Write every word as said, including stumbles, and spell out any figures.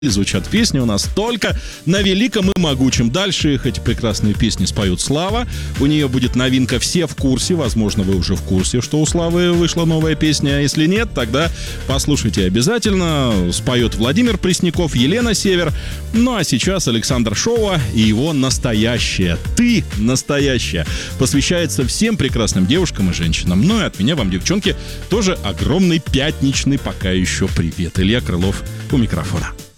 Звучат песни у нас только на великом и могучем. Дальше их эти прекрасные песни споют Слава. У нее будет новинка «Все в курсе». Возможно, вы уже в курсе, что у Славы вышла новая песня. А если нет, тогда послушайте обязательно. Споет Владимир Пресняков, Елена Север. Ну а сейчас Александр Шоуа и его «Настоящая». Ты настоящая. Посвящается всем прекрасным девушкам и женщинам. Ну и от меня вам, девчонки, тоже огромный пятничный пока еще привет. Илья Крылов у микрофона.